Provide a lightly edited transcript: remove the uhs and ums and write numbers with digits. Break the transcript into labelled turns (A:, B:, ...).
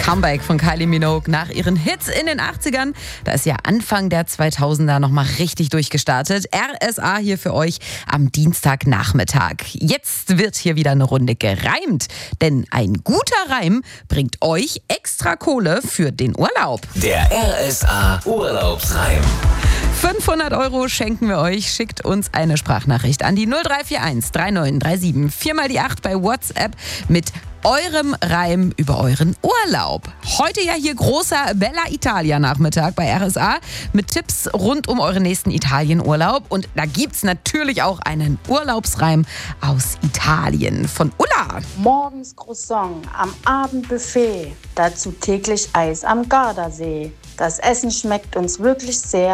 A: Comeback von Kylie Minogue nach ihren Hits in den 80ern. Da ist ja Anfang der 2000er nochmal richtig durchgestartet. RSA hier für euch am Dienstagnachmittag. Jetzt wird hier wieder eine Runde gereimt, denn ein guter Reim bringt euch extra Kohle für den Urlaub.
B: Der RSA Urlaubsreim.
A: 500 € schenken wir euch. Schickt uns eine Sprachnachricht an die 0341 3937 4 mal die 8 bei WhatsApp mit eurem Reim über euren Urlaub. Heute ja hier großer Bella Italia Nachmittag bei RSA mit Tipps rund um euren nächsten Italienurlaub. Und da gibt's natürlich auch einen Urlaubsreim aus Italien von Ulla.
C: Morgens Croissant, am Abend Buffet, dazu täglich Eis am Gardasee. Das Essen schmeckt uns wirklich sehr.